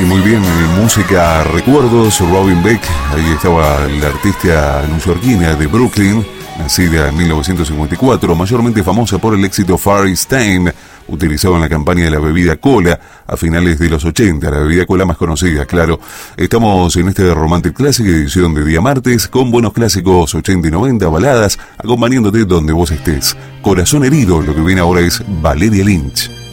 muy bien, música, recuerdos, Robin Beck, ahí estaba la artista neoyorquina de Brooklyn, nacida en 1954, mayormente famosa por el éxito Far East Time, utilizado en la campaña de la bebida cola a finales de los 80, la bebida cola más conocida, claro. Estamos en este Romantic Classic, edición de día martes, con buenos clásicos 80 y 90, baladas, acompañándote donde vos estés. Corazón herido, lo que viene ahora es Valeria Lynch.